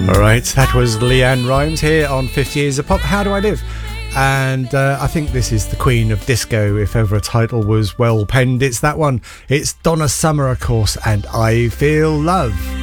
Right, that was Leanne Rimes here on 50 Years of Pop. How Do I Live? And I think this is the Queen of Disco. If ever a title was well penned, it's that one. It's Donna Summer, of course, and I Feel Love.